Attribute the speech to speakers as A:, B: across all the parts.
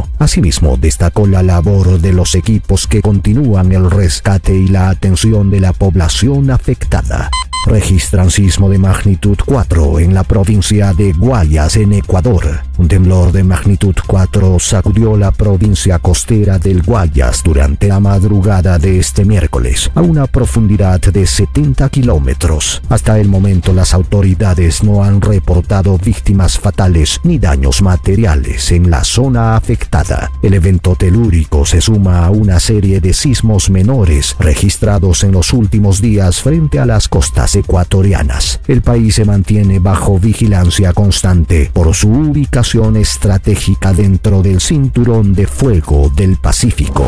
A: año. Asimismo, destacó la labor de los equipos que continúan el rescate y la atención de la población afectada. Registran sismo de magnitud 4 en la provincia de Guayas, en Ecuador. Un temblor de magnitud 4 sacudió la provincia costera del Guayas durante la madrugada de este miércoles, a una profundidad de 70 kilómetros. Hasta el momento, las autoridades no han reportado víctimas fatales ni daños materiales en la zona afectada. El evento telúrico se suma a una serie de sismos menores registrados en los últimos días frente a las costas ecuatorianas. El país se mantiene bajo vigilancia constante por su ubicación estratégica dentro del cinturón de fuego del Pacífico.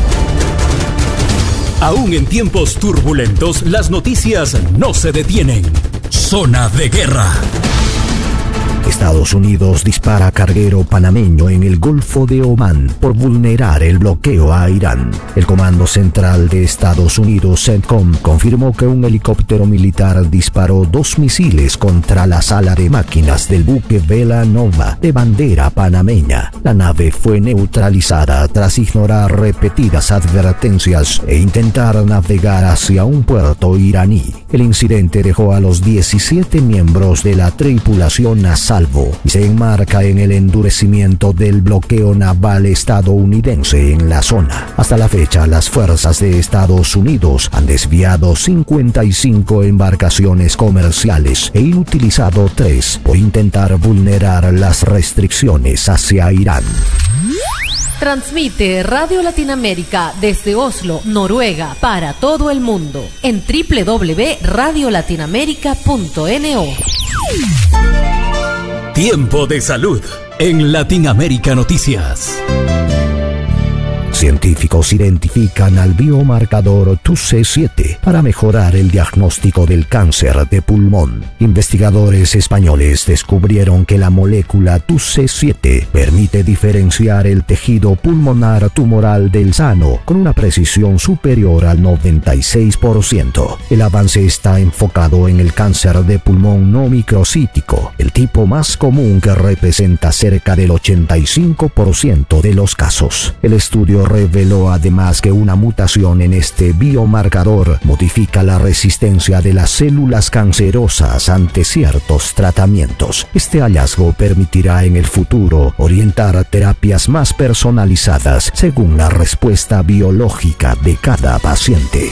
B: Aún en tiempos turbulentos, las noticias no se detienen. Zona de guerra.
A: Estados Unidos dispara carguero panameño en el Golfo de Omán por vulnerar el bloqueo a Irán. El Comando Central de Estados Unidos, CENTCOM, confirmó que un helicóptero militar disparó 2 misiles contra la sala de máquinas del buque Vela Nova de bandera panameña. La nave fue neutralizada tras ignorar repetidas advertencias e intentar navegar hacia un puerto iraní. El incidente dejó a los 17 miembros de la tripulación a salvo y se enmarca en el endurecimiento del bloqueo naval estadounidense en la zona. Hasta la fecha, las fuerzas de Estados Unidos han desviado 55 embarcaciones comerciales e inutilizado 3 por intentar vulnerar las restricciones hacia Irán.
C: Transmite Radio Latinoamérica desde Oslo, Noruega, para todo el mundo en www.radiolatinoamerica.no.
B: Tiempo de salud en Latinoamérica Noticias.
A: Científicos identifican al biomarcador TUC7 para mejorar el diagnóstico del cáncer de pulmón. Investigadores españoles descubrieron que la molécula TUC7 permite diferenciar el tejido pulmonar tumoral del sano con una precisión superior al 96%. El avance está enfocado en el cáncer de pulmón no microcítico, el tipo más común que representa cerca del 85% de los casos. El estudio reveló además que una mutación en este biomarcador modifica la resistencia de las células cancerosas ante ciertos tratamientos. Este hallazgo permitirá en el futuro orientar terapias más personalizadas según la respuesta biológica de cada paciente.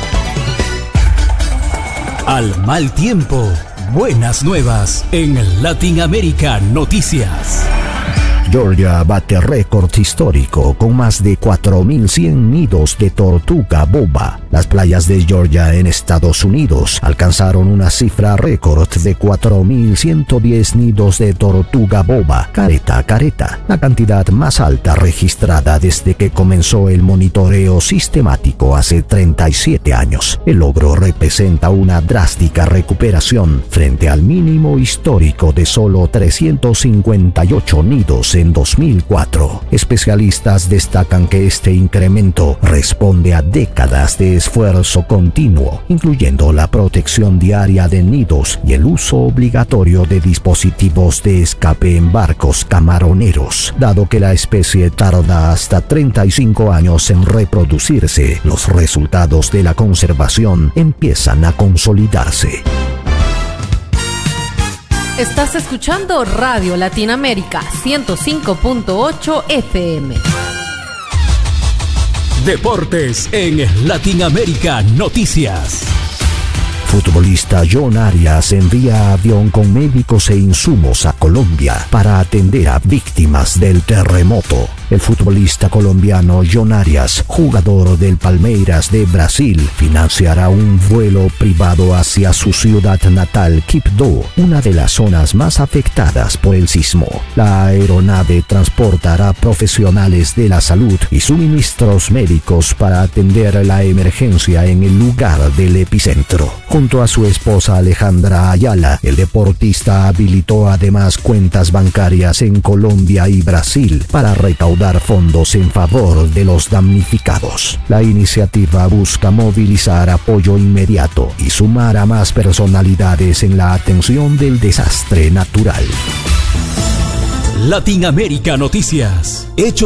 B: Al mal tiempo, buenas nuevas en Latinoamérica Noticias.
A: Georgia bate récord histórico con más de 4.100 nidos de tortuga boba. Las playas de Georgia en Estados Unidos alcanzaron una cifra récord de 4.110 nidos de tortuga boba careta, la cantidad más alta registrada desde que comenzó el monitoreo sistemático hace 37 años. El logro representa una drástica recuperación frente al mínimo histórico de solo 358 nidos en 2004. Especialistas destacan que este incremento responde a décadas de esfuerzo continuo, incluyendo la protección diaria de nidos y el uso obligatorio de dispositivos de escape en barcos camaroneros. Dado que la especie tarda hasta 35 años en reproducirse, los resultados de la conservación empiezan a consolidarse.
C: Estás escuchando Radio Latinoamérica 105.8 FM.
B: Deportes en Latinoamérica Noticias.
A: Futbolista John Arias envía avión con médicos e insumos a Colombia para atender a víctimas del terremoto. El futbolista colombiano John Arias, jugador del Palmeiras de Brasil, financiará un vuelo privado hacia su ciudad natal, Quibdó, una de las zonas más afectadas por el sismo. La aeronave transportará profesionales de la salud y suministros médicos para atender la emergencia en el lugar del epicentro. Junto a su esposa Alejandra Ayala, el deportista habilitó además cuentas bancarias en Colombia y Brasil para recaudar fondos en favor de los damnificados. La iniciativa busca movilizar apoyo inmediato y sumar a más personalidades en la atención del desastre natural.
B: Latinoamérica Noticias. Hechos